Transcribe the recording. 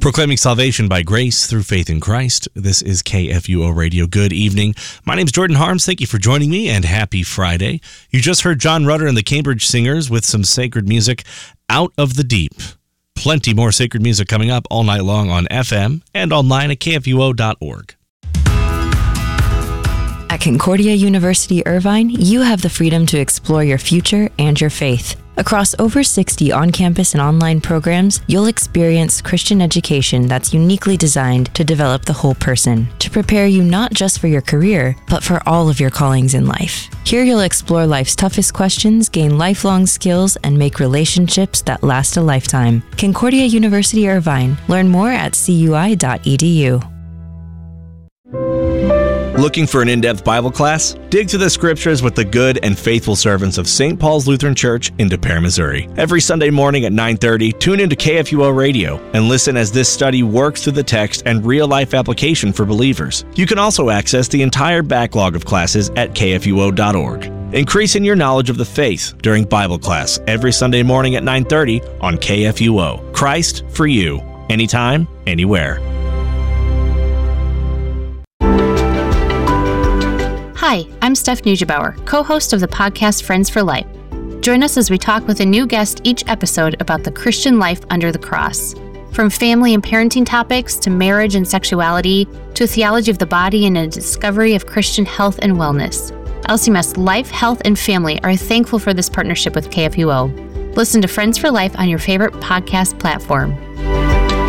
Proclaiming salvation by grace through faith in Christ. This is KFUO Radio. Good evening. My name's Jordan Harms. Thank you for joining me, and happy Friday. You just heard John Rudder and the Cambridge Singers with some sacred music, Out of the Deep. Plenty more sacred music coming up all night long on FM and online at kfuo.org. At Concordia University Irvine, you have the freedom to explore your future and your faith. Across over 60 on-campus and online programs, you'll experience Christian education that's uniquely designed to develop the whole person, to prepare you not just for your career, but for all of your callings in life. Here you'll explore life's toughest questions, gain lifelong skills, and make relationships that last a lifetime. Concordia University Irvine. Learn more at cui.edu. Looking for an in-depth Bible class? Dig to the scriptures with the good and faithful servants of St. Paul's Lutheran Church in Des Peres, Missouri. Every Sunday morning at 9:30, tune into KFUO Radio and listen as this study works through the text and real-life application for believers. You can also access the entire backlog of classes at kfuo.org. Increasing your knowledge of the faith during Bible class every Sunday morning at 9:30 on KFUO. Christ for you, anytime, anywhere. Hi, I'm Steph Neugebauer, co-host of the podcast Friends for Life. Join us as we talk with a new guest each episode about the Christian life under the cross. From family and parenting topics to marriage and sexuality to a theology of the body and a discovery of Christian health and wellness. LCMS Life, Health, and Family are thankful for this partnership with KFUO. Listen to Friends for Life on your favorite podcast platform.